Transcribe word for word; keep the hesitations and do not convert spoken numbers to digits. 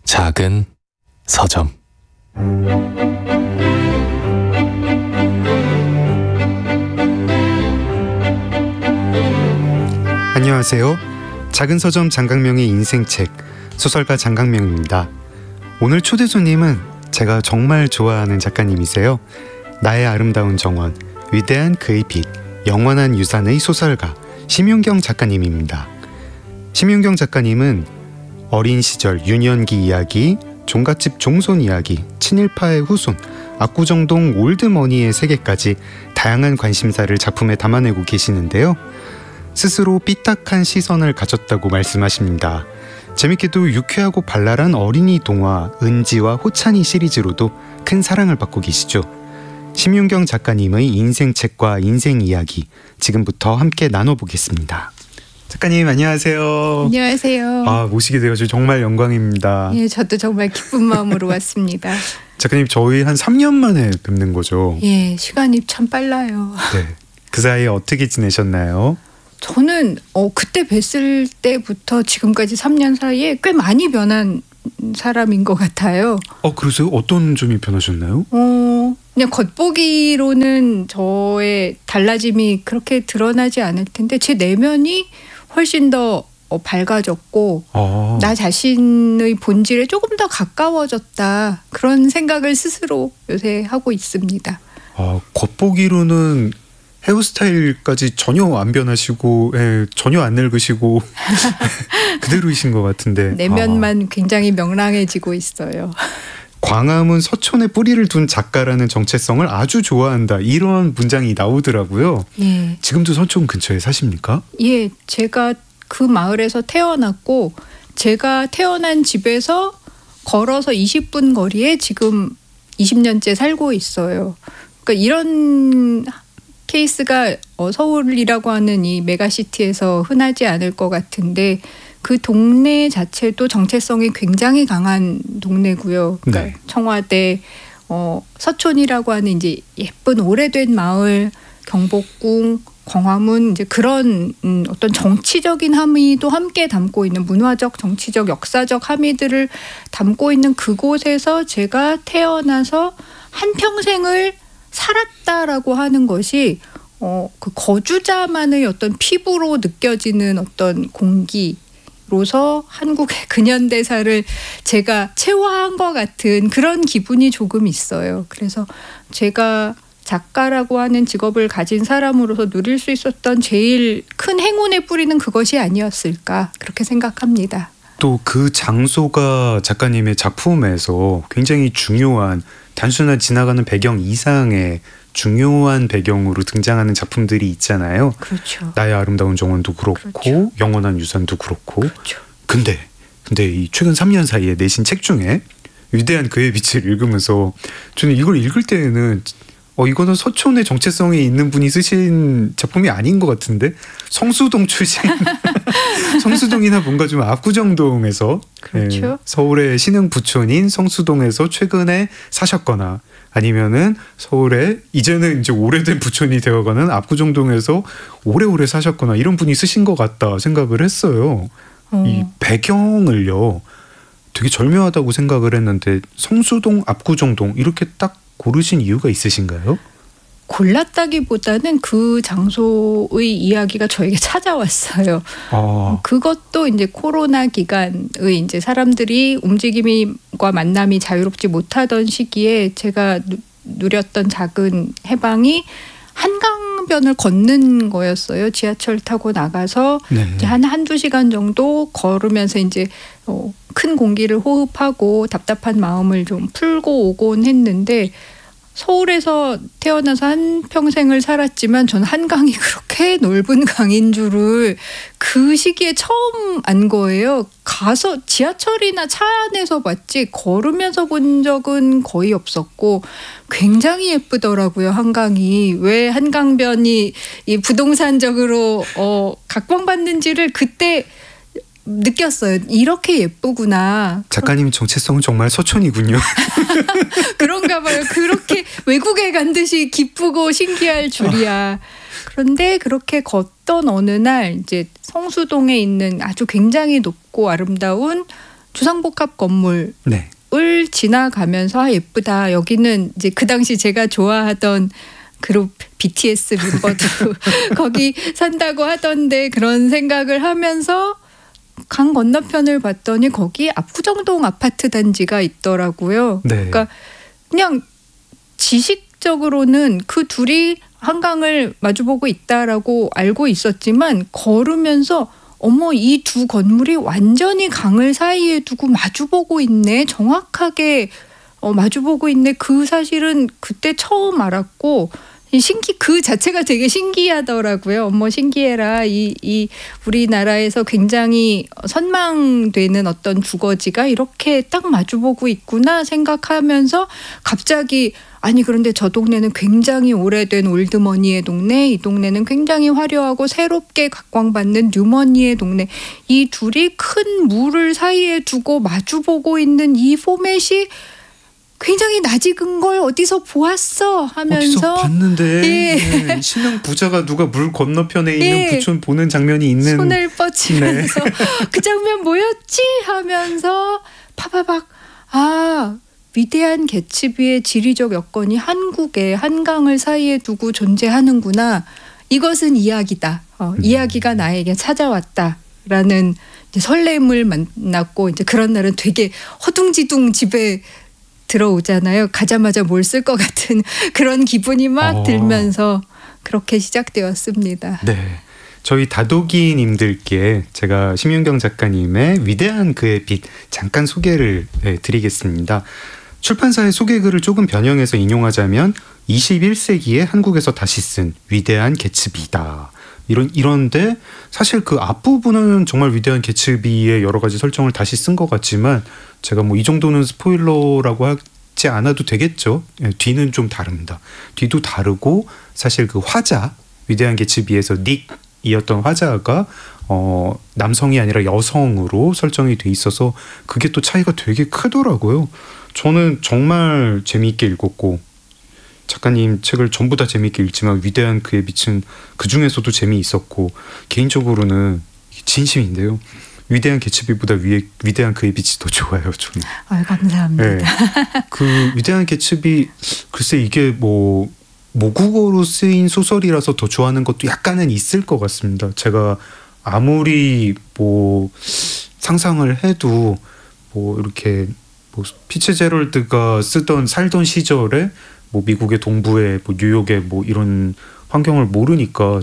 작은 서점. 안녕하세요. 작은 서점 장강명의 인생책 소설가 장강명입니다. 오늘 초대 손님은 제가 정말 좋아하는 작가님이세요. 나의 아름다운 정원, 위대한 그의 빛, 영원한 유산의 소설가 심윤경 작가님입니다. 심윤경 작가님은 어린 시절 유년기 이야기, 종갓집 종손 이야기, 친일파의 후손, 압구정동 올드머니의 세계까지 다양한 관심사를 작품에 담아내고 계시는데요. 스스로 삐딱한 시선을 가졌다고 말씀하십니다. 재밌게도 유쾌하고 발랄한 어린이 동화 은지와 호찬이 시리즈로도 큰 사랑을 받고 계시죠. 심윤경 작가님의 인생책과 인생 이야기 지금부터 함께 나눠보겠습니다. 작가님 안녕하세요. 안녕하세요. 아, 모시게 되어서 정말 영광입니다. 예, 저도 정말 기쁜 마음으로 왔습니다. 작가님 저희 한 삼 년 만에 뵙는 거죠? 예, 시간이 참 빨라요. 네. 그 사이에 어떻게 지내셨나요? 저는 어, 그때 뵀을 때부터 지금까지 삼 년 사이에 꽤 많이 변한 사람인 것 같아요. 어, 그러세요? 어떤 점이 변하셨나요? 어, 그냥 겉보기로는 저의 달라짐이 그렇게 드러나지 않을 텐데 제 내면이 훨씬 더 어, 밝아졌고 아. 나 자신의 본질에 조금 더 가까워졌다. 그런 생각을 스스로 요새 하고 있습니다. 아, 겉보기로는 헤어스타일까지 전혀 안 변하시고, 예, 전혀 안 늙으시고 그대로이신 것 같은데 내면만 아. 굉장히 명랑해지고 있어요. 광화문 서촌에 뿌리를 둔 작가라는 정체성을 아주 좋아한다, 이런 문장이 나오더라고요. 예. 지금도 서촌 근처에 사십니까? 예, 제가 그 마을에서 태어났고 제가 태어난 집에서 걸어서 이십 분 거리에 지금 이십 년째 살고 있어요. 그러니까 이런 케이스가 어, 서울이라고 하는 이 메가시티에서 흔하지 않을 것 같은데 그 동네 자체도 정체성이 굉장히 강한 동네고요. 그러니까 네. 청와대, 어, 서촌이라고 하는 이제 예쁜 오래된 마을, 경복궁, 광화문 이제 그런 음, 어떤 정치적인 함의도 함께 담고 있는 문화적, 정치적, 역사적 함의들을 담고 있는 그곳에서 제가 태어나서 한 평생을 살았다라고 하는 것이 어, 그 거주자만의 어떤 피부로 느껴지는 어떤 공기로서 한국의 근현대사를 제가 체화한 것 같은 그런 기분이 조금 있어요. 그래서 제가 작가라고 하는 직업을 가진 사람으로서 누릴 수 있었던 제일 큰 행운의 뿌리는 그것이 아니었을까 그렇게 생각합니다. 또 그 장소가 작가님의 작품에서 굉장히 중요한, 단순한 지나가는 배경 이상의 중요한 배경으로 등장하는 작품들이 있잖아요. 그렇죠. 나의 아름다운 정원도 그렇고 그렇죠. 영원한 유산도 그렇고. 그렇죠. 근데 근데 이 최근 삼 년 사이에 내신 책 중에 위대한 그의 빛을 읽으면서 저는 이걸 읽을 때에는 어 이거는 서촌의 정체성이 있는 분이 쓰신 작품이 아닌 것 같은데, 성수동 출신 성수동이나 뭔가 좀 압구정동에서, 그렇죠. 예, 서울의 신흥 부촌인 성수동에서 최근에 사셨거나 아니면은 서울에 이제는 이제 오래된 부촌이 되어가는 압구정동에서 오래오래 사셨거나 이런 분이 쓰신 것 같다 생각을 했어요. 어. 이 배경을요 되게 절묘하다고 생각을 했는데 성수동, 압구정동 이렇게 딱 고르신 이유가 있으신가요? 골랐다기보다는 그 장소의 이야기가 저에게 찾아왔어요. 아. 그것도 이제 코로나 기간의 이제 사람들이 움직임과 만남이 자유롭지 못하던 시기에 제가 누, 누렸던 작은 해방이 한강변을 걷는 거였어요. 지하철 타고 나가서 네. 이제 한 한두 시간 정도 걸으면서 이제 어, 큰 공기를 호흡하고 답답한 마음을 좀 풀고 오곤 했는데, 서울에서 태어나서 한 평생을 살았지만 전 한강이 그렇게 넓은 강인 줄을 그 시기에 처음 안 거예요. 가서 지하철이나 차 안에서 봤지 걸으면서 본 적은 거의 없었고 굉장히 예쁘더라고요, 한강이. 왜 한강변이 이 부동산적으로 어, 각광받는지를 그때 느꼈어요. 이렇게 예쁘구나. 작가님 정체성은 정말 서촌이군요. 그런가 봐요. 그렇게 외국에 간 듯이 기쁘고 신기할 줄이야. 그런데 그렇게 걷던 어느 날 이제 성수동에 있는 아주 굉장히 높고 아름다운 주상복합 건물 네. 을 지나가면서 아 예쁘다. 여기는 이제 그 당시 제가 좋아하던 그룹 비티에스 멤버도 거기 산다고 하던데 그런 생각을 하면서 강 건너편을 봤더니 거기 압구정동 아파트 단지가 있더라고요. 네. 그러니까 그냥 지식적으로는 그 둘이 한강을 마주보고 있다라고 알고 있었지만 걸으면서 어머 이 두 건물이 완전히 강을 사이에 두고 마주보고 있네. 정확하게 어, 마주보고 있네. 그 사실은 그때 처음 알았고 이 신기 그 자체가 되게 신기하더라고요. 어머 신기해라. 이, 이 우리나라에서 굉장히 선망되는 어떤 주거지가 이렇게 딱 마주보고 있구나 생각하면서 갑자기 아니 그런데 저 동네는 굉장히 오래된 올드머니의 동네, 이 동네는 굉장히 화려하고 새롭게 각광받는 뉴머니의 동네. 이 둘이 큰 물을 사이에 두고 마주보고 있는 이 포맷이 굉장히 낯익은 걸 어디서 보았어 하면서 어디서 봤는데 예. 네. 신흥 부자가 누가 물 건너편에 있는 예. 부촌 보는 장면이 있는 손을 뻗치면서 네. 그 장면 뭐였지 하면서 파바박 아 위대한 개츠비의 지리적 여건이 한국의 한강을 사이에 두고 존재하는구나. 이것은 이야기다. 어, 음. 이야기가 나에게 찾아왔다라는 이제 설렘을 만났고 이제 그런 날은 되게 허둥지둥 집에 들어오잖아요. 가자마자 뭘 쓸 것 같은 그런 기분이 막 어. 들면서 그렇게 시작되었습니다. 네. 저희 다독이님들께 제가 심윤경 작가님의 위대한 그의 빛 잠깐 소개를 네, 드리겠습니다. 출판사의 소개글을 조금 변형해서 인용하자면 이십일 세기에 한국에서 다시 쓴 위대한 개츠비다. 이런 이런데 사실 그 앞부분은 정말 위대한 개츠비의 여러 가지 설정을 다시 쓴 것 같지만 제가 뭐 이 정도는 스포일러라고 하지 않아도 되겠죠. 예, 뒤는 좀 다릅니다. 뒤도 다르고 사실 그 화자 위대한 개츠비에서 닉이었던 화자가 어, 남성이 아니라 여성으로 설정이 돼 있어서 그게 또 차이가 되게 크더라고요. 저는 정말 재미있게 읽었고 작가님 책을 전부 다 재미있게 읽지만 위대한 그의 빛은 그 중에서도 재미있었고 개인적으로는 진심인데요. 위대한 개츠비보다 위에, 위대한 그의 빛이 더 좋아요. 저는. 아, 감사합니다. 네. 그 위대한 개츠비 글쎄 이게 뭐 모국어로 쓰인 소설이라서 더 좋아하는 것도 약간은 있을 것 같습니다. 제가 아무리 뭐 상상을 해도 뭐 이렇게 뭐 피츠제럴드가 쓰던 살던 시절에 뭐 미국의 동부에 뭐 뉴욕에 뭐 이런 환경을 모르니까